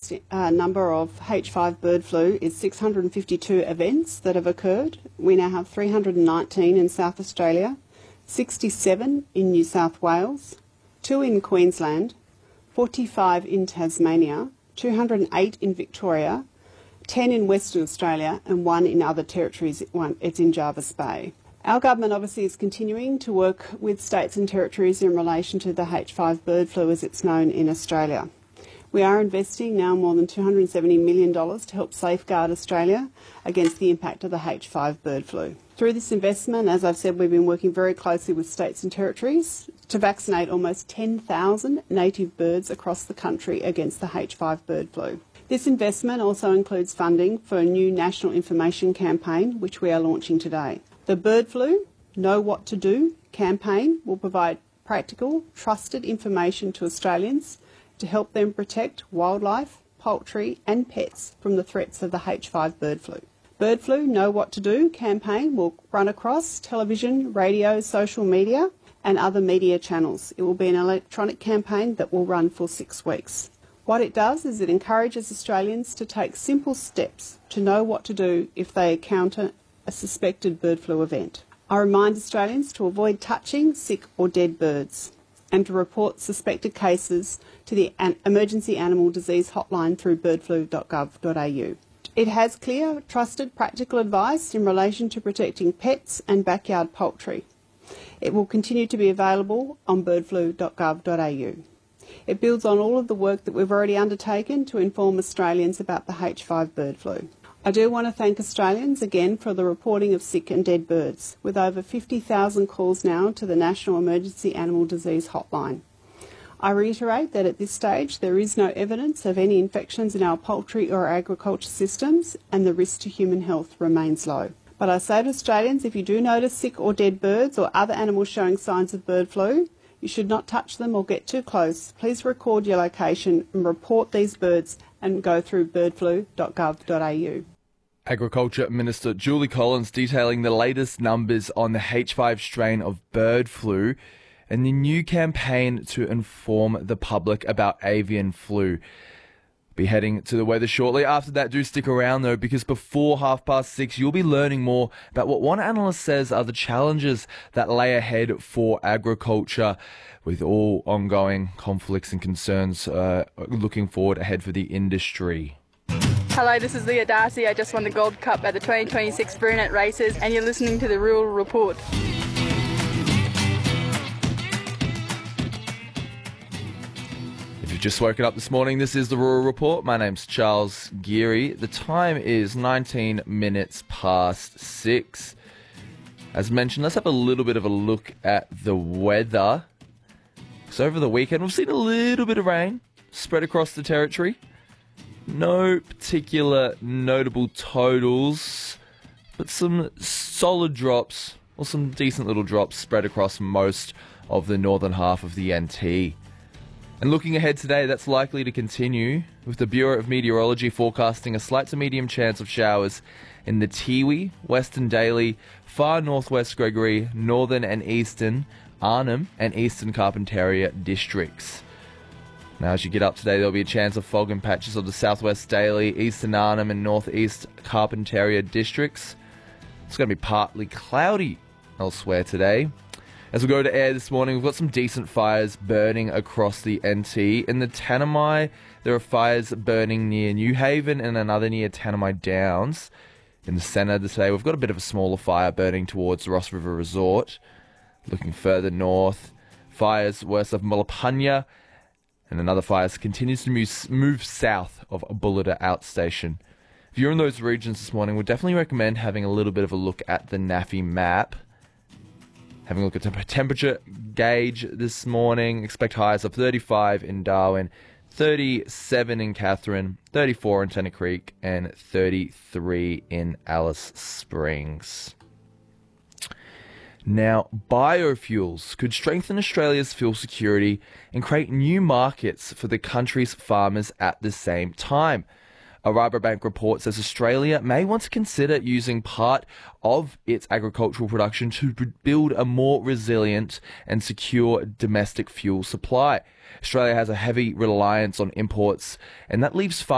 latest number of H5 bird flu is 652 events that have occurred. We now have 319 in South Australia, 67 in New South Wales, 2 in Queensland, 45 in Tasmania, 208 in Victoria, 10 in Western Australia and 1 in other territories. It's in Jervis Bay. Our government obviously is continuing to work with states and territories in relation to the H5 bird flu as it's known in Australia. We are investing now more than $270 million to help safeguard Australia against the impact of the H5 bird flu. Through this investment, as I've said, we've been working very closely with states and territories to vaccinate almost 10,000 native birds across the country against the H5 bird flu. This investment also includes funding for a new national information campaign, which we are launching today. The Bird Flu Know What to Do campaign will provide practical, trusted information to Australians to help them protect wildlife, poultry and pets from the threats of the H5 bird flu. Bird Flu Know What to Do campaign will run across television, radio, social media and other media channels. It will be an electronic campaign that will run for 6 weeks. What it does is it encourages Australians to take simple steps to know what to do if they encounter a suspected bird flu event. I remind Australians to avoid touching sick or dead birds and to report suspected cases to the Emergency Animal Disease Hotline through birdflu.gov.au. It has clear, trusted, practical advice in relation to protecting pets and backyard poultry. It will continue to be available on birdflu.gov.au. It builds on all of the work that we've already undertaken to inform Australians about the H5 bird flu. I do want to thank Australians again for the reporting of sick and dead birds, with over 50,000 calls now to the National Emergency Animal Disease Hotline. I reiterate that at this stage there is no evidence of any infections in our poultry or agriculture systems and the risk to human health remains low. But I say to Australians, if you do notice sick or dead birds or other animals showing signs of bird flu, you should not touch them or get too close. Please record your location and report these birds and go through birdflu.gov.au. Agriculture Minister Julie Collins detailing the latest numbers on the H5 strain of bird flu and the new campaign to inform the public about avian flu. Be heading to the weather shortly. After that, do stick around though, because before 6:30, you'll be learning more about what one analyst says are the challenges that lay ahead for agriculture, with all ongoing conflicts and concerns looking forward ahead for the industry. Hello, this is Leah Darcy. I just won the Gold Cup at the 2026 Brunet Races, and you're listening to the Rural Report. If you've just woken up this morning, this is the Rural Report. My name's Charles Geary. The time is 19 minutes past 6. As mentioned, let's have a little bit of a look at the weather. So over the weekend, we've seen a little bit of rain spread across the territory. No particular notable totals, but some solid drops, or some decent little drops spread across most of the northern half of the NT. And looking ahead today, that's likely to continue, with the Bureau of Meteorology forecasting a slight to medium chance of showers in the Tiwi, Western Daly, far northwest Gregory, northern and eastern Arnhem and eastern Carpentaria districts. Now, as you get up today, there'll be a chance of fog and patches of the southwest Daly, eastern Arnhem and northeast Carpentaria districts. It's going to be partly cloudy elsewhere today. As we go to air this morning, we've got some decent fires burning across the NT. In the Tanami, there are fires burning near New Haven and another near Tanami Downs. In the centre today, we've got a bit of a smaller fire burning towards the Ross River Resort. Looking further north, fires west of Mullapunya. And another fire continues to move south of Bullita Outstation. If you're in those regions this morning, we'd definitely recommend having a little bit of a look at the NAFI map. Having a look at the temperature gauge this morning. Expect highs of 35 in Darwin, 37 in Katherine, 34 in Tennant Creek, and 33 in Alice Springs. Now, biofuels could strengthen Australia's fuel security and create new markets for the country's farmers at the same time. A Rabobank report says Australia may want to consider using part of its agricultural production to build a more resilient and secure domestic fuel supply. Australia has a heavy reliance on imports, and that leaves farmers